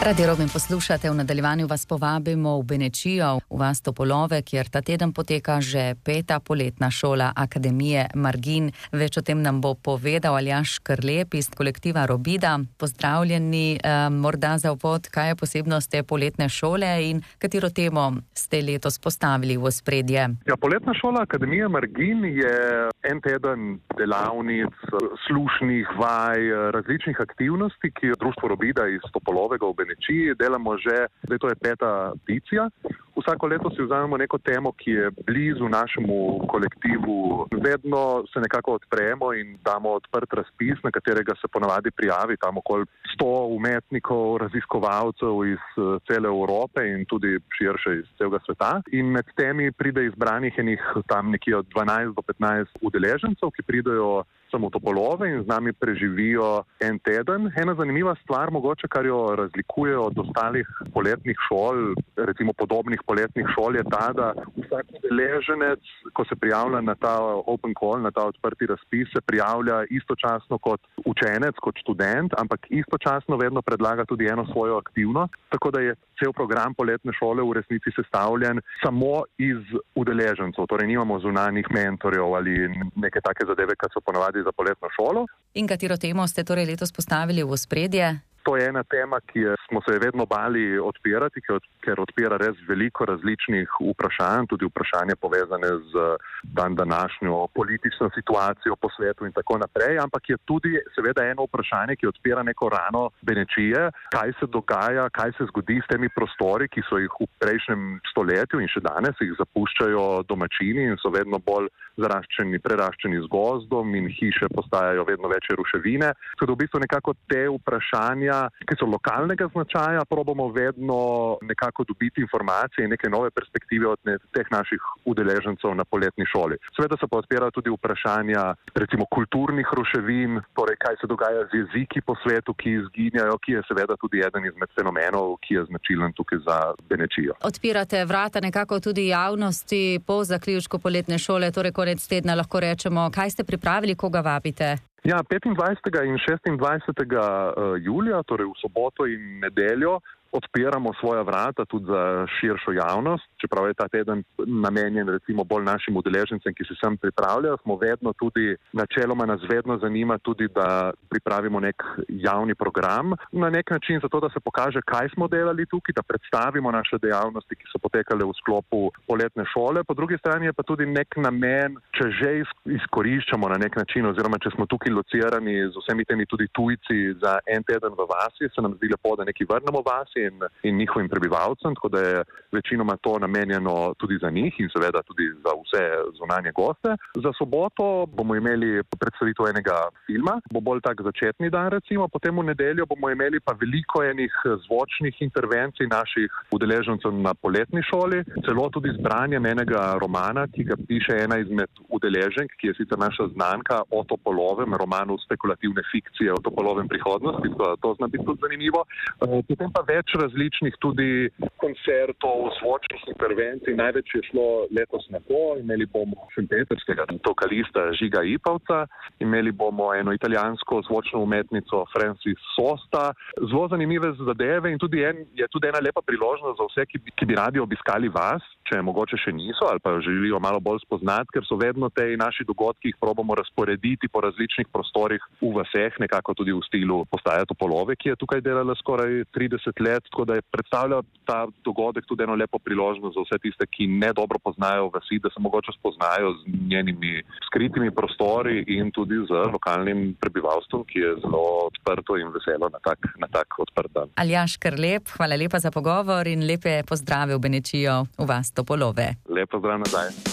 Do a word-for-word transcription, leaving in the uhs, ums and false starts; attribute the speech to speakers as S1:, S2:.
S1: Radio Rovinj poslušate, v nadaljevanju vas povabimo v Benečijo, v vas Topolove, kjer ta teden poteka že peta poletna šola Akademije Margin. Več o tem nam bo povedal Aljaž Škrlep iz kolektiva Robida. Pozdravljeni, eh, morda za uvod, kaj je posebnost te poletne šole in katero temo ste letos postavili v ospredje?
S2: Ja, poletna šola Akademije Margin je en teden delavnic, slušnih vaj, različnih aktivnosti, ki je Društvo Robida iz Topolovega v Benečiji delamo že, zdaj to je peta edicija. Vsako leto si vzamemo neko temo, ki je blizu našemu kolektivu. Vedno se nekako odpremo in damo odprt razpis, na katerega se ponavadi prijavi tam okoli sto umetnikov, raziskovalcev iz cele Evrope in tudi širše iz celega sveta. In med temi pride izbranih enih tam nekje od dvanajst do petnajst udeležencev, ki pridejo samo Topolove in z nami preživijo en teden. Ena zanimiva stvar, mogoče, kar jo razlikuje od ostalih poletnih šol, recimo podobnih poletnih šol, je ta, da vsak udeleženec, ko se prijavlja na ta open call, na ta odprti razpis, se prijavlja istočasno kot učenec, kot študent, ampak istočasno vedno predlaga tudi eno svojo aktivnost, tako da je cel program poletne šole v resnici sestavljen samo iz udeležencev, torej nimamo zunanjih mentorjev ali neke take zadeve, kot so ponavadi za poletno šolo.
S1: In katero temo ste torej letos postavili v ospredje?
S2: To je ena tema, ki je, smo se vedno bali odpirati, ker odpira res veliko različnih vprašanj, tudi vprašanje povezane z dan današnjo politično situacijo po svetu in tako naprej, ampak je tudi seveda eno vprašanje, ki odpira neko rano Benečije, kaj se dogaja, kaj se zgodi s temi prostori, ki so jih v prejšnjem stoletju in še danes jih zapuščajo domačini in so vedno bolj zaraščeni, preraščeni z gozdom in hiše postajajo vedno večje ruševine. Tako v bistvu nekako te vprašanja, ki so lokalnega značaja, probamo vedno nekako dobiti informacije in neke nove perspektive od ne, teh naših udeležencev na poletni šoli. Seveda se pa odpirajo tudi vprašanja recimo kulturnih ruševin, torej kaj se dogaja z jeziki po svetu, ki izginjajo, ki je seveda tudi eden izmed fenomenov, ki je značilen tukaj za Benečijo.
S1: Odpirate vrata nekako tudi javnosti po zaključku poletne šole, torej konec tedna lahko rečemo, kaj ste pripravili, koga vabite?
S2: Ja, petindvajsetega in šestindvajsetega julija, torej v soboto in nedeljo, odpiramo svoja vrata tudi za širšo javnost, čeprav je ta teden namenjen recimo bolj našim udeležencem, ki se sem pripravljajo, smo vedno tudi, načeloma nas vedno zanima tudi, da pripravimo nek javni program na nek način, zato da se pokaže, kaj smo delali tukaj, da predstavimo naše dejavnosti, ki so potekale v sklopu poletne šole. Po drugi strani je pa tudi nek namen, če že izkoriščamo na nek način, oziroma če smo tukaj locirani z vsemi temi tudi tujci za en teden v vasi, se nam zdi lepo, da neki vrnemo vasi In, in njihovim prebivalcem, tako da je večinoma to namenjeno tudi za njih in seveda tudi za vse zunanje goste. Za soboto bomo imeli predstavitev enega filma, bo bolj tak začetni dan recimo, potem v nedeljo bomo imeli pa veliko enih zvočnih intervencij naših udeležencev na poletni šoli, celo tudi z branjem enega romana, ki ga piše ena izmed udeleženk, ki je sicer naša znanka o Topolovem, romanu spekulativne fikcije o Topolovem prihodnosti, to zna biti tudi zanimivo. Potem pa več različnih tudi koncertov, zvočnih intervencij. Največ je šlo letos na to. Imeli bomo šempetrskega vokalista Žiga Ipavca, imeli bomo eno italijansko zvočno umetnico Francis Sosta. Zelo zanimive zadeve in tudi en, je tudi ena lepa priložnost za vse, ki bi, ki bi radi obiskali vas, če mogoče še niso ali pa želijo malo bolj spoznati, ker so vedno te naši dogodki, jih probamo razporediti po različnih prostorih v vaseh, nekako tudi v stilu postaje Topolove, ki je tukaj delala skoraj trideset let. Tako da je predstavljal ta dogodek tudi eno lepo priložnost za vse tiste, ki ne dobro poznajo vasi, da se mogoče spoznajo z njenimi skritimi prostori in tudi z lokalnim prebivalstvom, ki je zelo odprto in veselo na tak, na tak odprt dan.
S1: Aljaž Škrlep, hvala lepa za pogovor in lepe pozdrave v Benečijo, v vas Topolove.
S2: Lep pozdrav nazaj.